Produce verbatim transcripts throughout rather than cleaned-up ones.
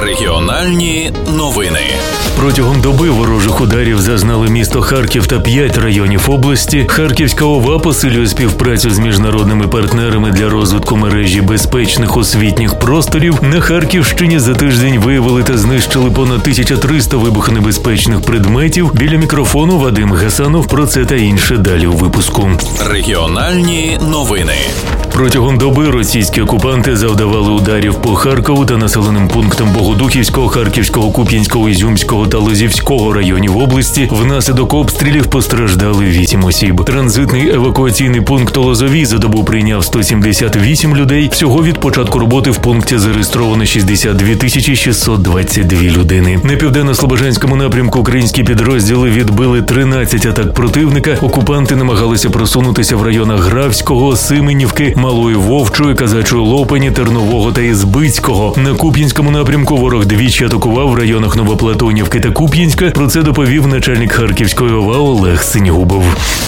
Регіональні новини. Протягом доби ворожих ударів зазнали місто Харків та п'ять районів області. Харківська ОВА посилює співпрацю з міжнародними партнерами для розвитку мережі безпечних освітніх просторів. На Харківщині за тиждень виявили та знищили понад тисяча триста вибухонебезпечних предметів. Біля мікрофону Вадим Гасанов. Про це та інше далі у випуску. Регіональні новини. Протягом доби російські окупанти завдавали ударів по Харкову та населеним пунктам Богодухівського, Харківського, Куп'янського, Ізюмського та Лозівського районів області. Внаслідок обстрілів постраждали вісім осіб. Транзитний евакуаційний пункт у Лозовій за добу прийняв сто сімдесят вісім людей. Всього від початку роботи в пункті зареєстровано шістдесят дві тисячі шістсот двадцять дві людини. На південно-слобожанському напрямку українські підрозділи відбили тринадцять атак противника. Окупанти намагалися просунутися в районах Гравського, Сименівки, Малої Вовчої, Казачої Лопані, Тернового та Ізбицького. На Куп'янському напрямку ворог двічі атакував в районах Новоплатонівки та Куп'янська. Про це доповів начальник Харківської ОВА Олег Синігубов.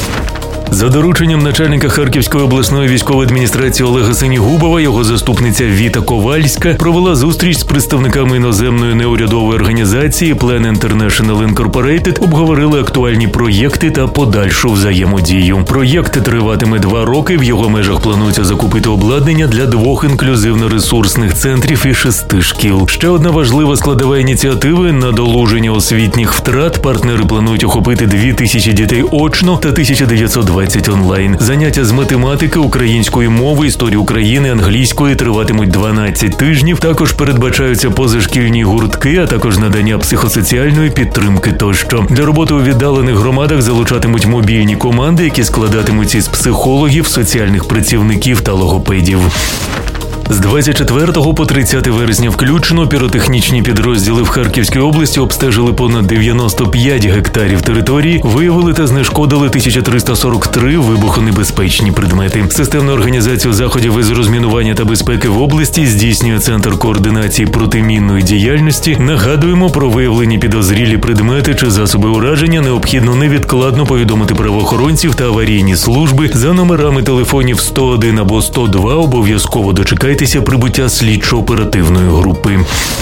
За дорученням начальника Харківської обласної військової адміністрації Олега Синігубова, його заступниця Віта Ковальська провела зустріч з представниками іноземної неурядової організації Plan International Incorporated, обговорили актуальні проєкти та подальшу взаємодію. Проєкт триватиме два роки, в його межах планується закупити обладнання для двох інклюзивно-ресурсних центрів і шести шкіл. Ще одна важлива складова ініціативи – надолуження освітніх втрат. Партнери планують охопити дві тисячі дітей очно та тисяча дев'ятсот двадцять онлайн. Заняття з математики, української мови, історії України, англійської триватимуть дванадцять тижнів. Також передбачаються позашкільні гуртки, а також надання психосоціальної підтримки тощо. Для роботи у віддалених громадах залучатимуть мобільні команди, які складатимуться із психологів, соціальних працівників та логопедів. З двадцять четвертого по тридцяте вересня включно піротехнічні підрозділи в Харківській області обстежили понад дев'яносто п'ять гектарів території, виявили та знешкодили тисяча триста сорок три вибухонебезпечні предмети. Системну організацію заходів із розмінування та безпеки в області здійснює Центр координації протимінної діяльності. Нагадуємо, про виявлені підозрілі предмети чи засоби ураження необхідно невідкладно повідомити правоохоронців та аварійні служби за номерами телефонів сто один або сто два. Обов'язково дочекайте прибуття слідчо-оперативної групи.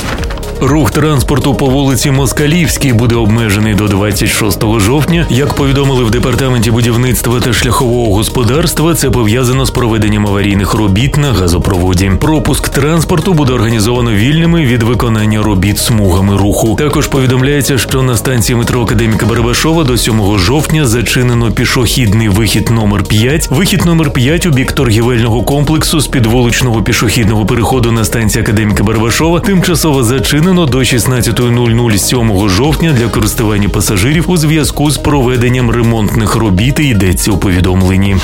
Рух транспорту по вулиці Москалівській буде обмежений до двадцять шостого жовтня. Як повідомили в Департаменті будівництва та шляхового господарства, це пов'язано з проведенням аварійних робіт на газопроводі. Пропуск транспорту буде організовано вільними від виконання робіт смугами руху. Також повідомляється, що на станції метро Академіка Барабашова до сьомого жовтня зачинено пішохідний вихід номер п'ять. Вихід номер п'ять у бік торгівельного комплексу з підвуличного пішохідного переходу на станції Академіка Барабашова тимчасово зачинено до шістнадцятої нуль-нуль сьомого жовтня для користування пасажирів у зв'язку з проведенням ремонтних робіт, йдеться у повідомленні.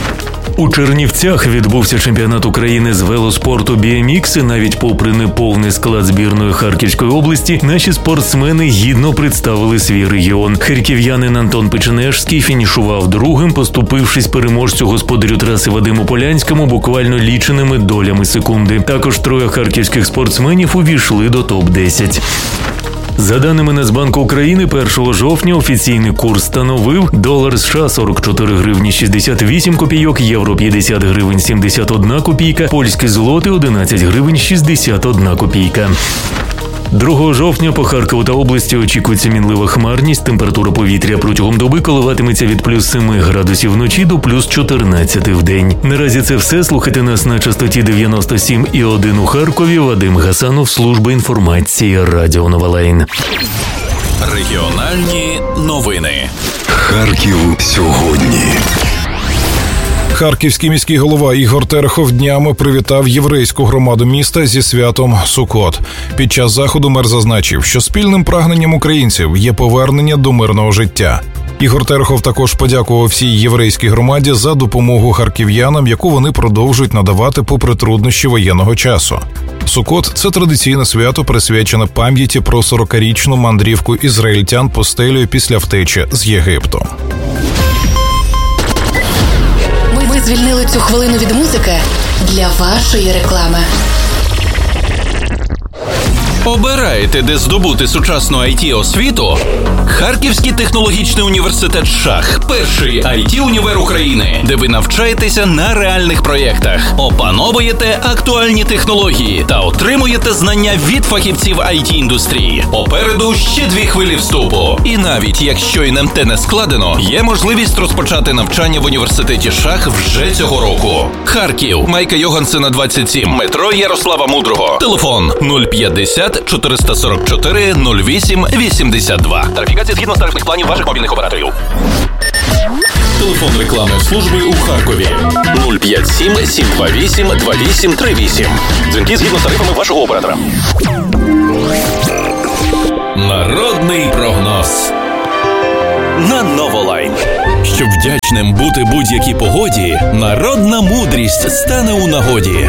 У Чернівцях відбувся чемпіонат України з велоспорту бі ем ікс, і навіть попри неповний склад збірної Харківської області, наші спортсмени гідно представили свій регіон. Харків'янин Антон Печенежський фінішував другим, поступившись переможцю господарю траси Вадиму Полянському буквально ліченими долями секунди. Також троє харківських спортсменів увійшли до топ десять. За даними Нацбанку України, першого жовтня офіційний курс становив долар США сорок чотири гривні шістдесят вісім копійок, євро п'ятдесят гривень сімдесят одна копійка, польські злоти одинадцять гривень шістдесят одна копійка. другого жовтня по Харкову та області очікується мінлива хмарність. Температура повітря протягом доби коливатиметься від плюс семи градусів вночі до плюс чотирнадцяти в день. Наразі це все. Слухайте нас на частоті дев'яносто сім і один у Харкові. Вадим Гасанов, служба інформації, Радіо Новолайн. Регіональні новини. Харків сьогодні. Харківський міський голова Ігор Терехов днями привітав єврейську громаду міста зі святом Суккот. Під час заходу мер зазначив, що спільним прагненням українців є повернення до мирного життя. Ігор Терехов також подякував всій єврейській громаді за допомогу харків'янам, яку вони продовжують надавати попри труднощі воєнного часу. Суккот – це традиційне свято, присвячене пам'яті про сорокарічну мандрівку ізраїльтян пустелею після втечі з Єгипту. Ми звільнили цю хвилину від музики для вашої реклами. Обираєте, де здобути сучасну ай ті-освіту? Харківський технологічний університет «Шах» – перший ай ті-універ України, де ви навчаєтеся на реальних проєктах, опановуєте актуальні технології та отримуєте знання від фахівців ай ті-індустрії. Попереду ще дві хвилі вступу. І навіть якщо ен ем те не складено, є можливість розпочати навчання в університеті «Шах» вже цього року. Харків, Майка Йогансена, двадцять сім, метро Ярослава Мудрого. Телефон нуль п'ятдесят чотириста сорок чотири нуль вісім вісімдесят два. Тарифікація згідно з тарифних планів ваших мобільних операторів. Телефон рекламної служби у Харкові нуль п'ять сім сім два вісім два вісім три вісім. Дзвінки згідно з тарифами вашого оператора. Народний прогноз на Новолайн. Щоб вдячним бути будь-якій погоді, народна мудрість стане у нагоді.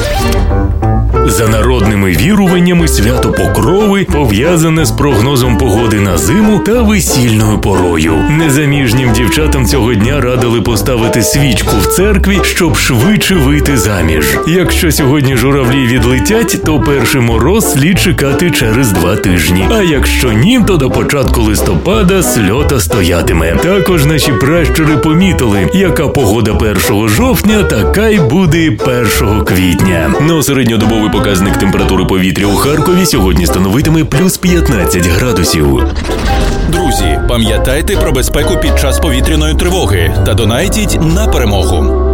За народними віруваннями свято Покрови пов'язане з прогнозом погоди на зиму та весільною порою. Незаміжнім дівчатам цього дня радили поставити свічку в церкві, щоб швидше вийти заміж. Якщо сьогодні журавлі відлетять, то перший мороз слід чекати через два тижні. А якщо ні, то до початку листопада сльота стоятиме. Також наші пращури помітили, яка погода першого жовтня, така й буде першого квітня. Но середньодобовий показник температури повітря у Харкові сьогодні становитиме плюс п'ятнадцять градусів. Друзі, пам'ятайте про безпеку під час повітряної тривоги та донайтіть на перемогу.